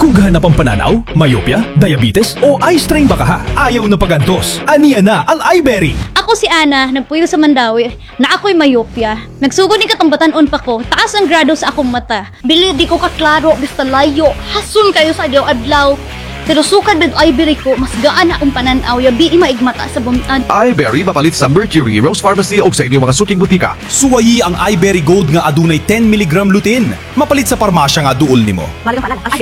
Kung gahanap ang pananaw, myopia, diabetes o eye strain baka ha, ayaw na pagantos. Aniya na ang iBerry. Ako si Ana, nagpuyo sa Mandawi, na ako'y myopia. Nagsugod ni katong batanon pa ko, taas ang grado sa akong mata. Bili di ko kaklaro, basta layo, hasun kayo sa adlaw-adlaw. Pero sukad med iBerry ko, mas gaan na akong pananaw, yabi maigmata sa buntag. iBerry mapalit sa Mercury, Rose Pharmacy o sa inyong mga suking butika. Suwayi ang iBerry Gold nga adunay 10 mg lutein. Mapalit sa parmasya nga duol nimo.